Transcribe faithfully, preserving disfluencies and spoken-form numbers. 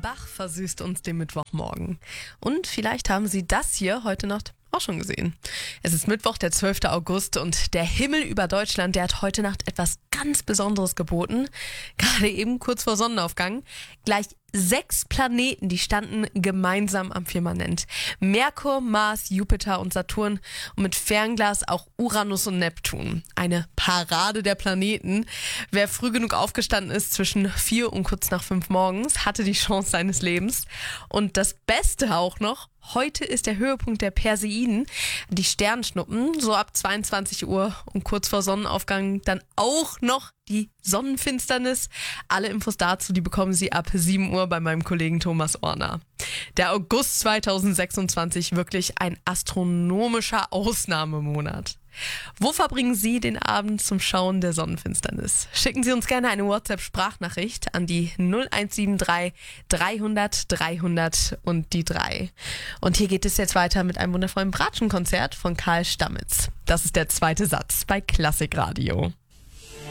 Bach versüßt uns den Mittwochmorgen. Und vielleicht haben Sie das hier heute Nacht auch schon gesehen. Es ist Mittwoch, der zwölfte August und der Himmel über Deutschland, der hat heute Nacht etwas ganz Besonderes geboten. Gerade eben kurz vor Sonnenaufgang. Gleich sechs Planeten, die standen gemeinsam am Firmament. Merkur, Mars, Jupiter und Saturn und mit Fernglas auch Uranus und Neptun. Eine Parade der Planeten. Wer früh genug aufgestanden ist, zwischen vier und kurz nach fünf morgens, hatte die Chance seines Lebens. Und das Beste auch noch, heute ist der Höhepunkt der Perseiden, die Sternschnuppen, so ab zweiundzwanzig Uhr und kurz vor Sonnenaufgang dann auch noch die Sonnenfinsternis. Alle Infos dazu, die bekommen Sie ab sieben Uhr bei meinem Kollegen Thomas Orner. Der August zweitausendsechsundzwanzig, wirklich ein astronomischer Ausnahmemonat. Wo verbringen Sie den Abend zum Schauen der Sonnenfinsternis? Schicken Sie uns gerne eine WhatsApp-Sprachnachricht an die null eins sieben drei dreihundert dreihundert und die drei. Und hier geht es jetzt weiter mit einem wundervollen Bratschenkonzert von Karl Stammitz. Das ist der zweite Satz bei Klassikradio.